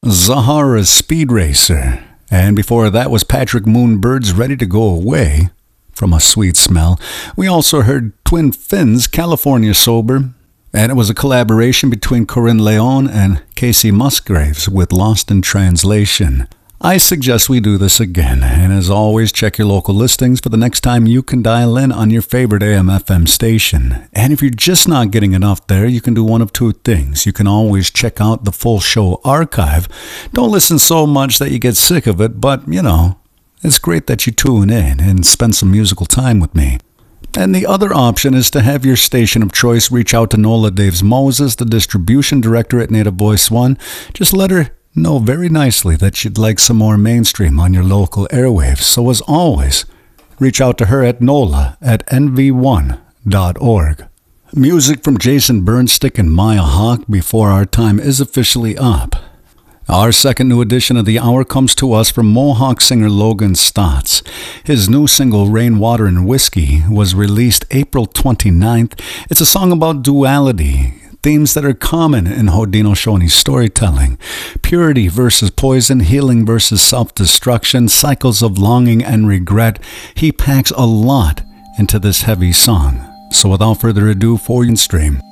Zahara's Speed Racer. And before that was Patrick Moonbird's Ready to Go Away from A Sweet Smell. We also heard Twin Fins' California Sober. And it was a collaboration between Corinne Leon and Casey Musgraves with Lost in Translation. I suggest we do this again, and as always, check your local listings for the next time you can dial in on your favorite AM/FM station. And if you're just not getting enough there, you can do one of two things. You can always check out the full show archive. Don't listen so much that you get sick of it, but, it's great that you tune in and spend some musical time with me. And the other option is to have your station of choice reach out to Nola Daves Moses, the distribution director at Native Voice One. Just let her know very nicely that you'd like some more mainstream on your local airwaves. So as always, reach out to her at nola@nv1.org. Music from Jason Burnstick and Maya Hawk before our time is officially up. Our second new edition of the hour comes to us from Mohawk singer Logan Stotts. His new single, Rainwater and Whiskey, was released April 29th. It's a song about duality, themes that are common in Haudenosaunee storytelling. Purity versus poison, healing versus self-destruction, cycles of longing and regret. He packs a lot into this heavy song. So without further ado, for you stream.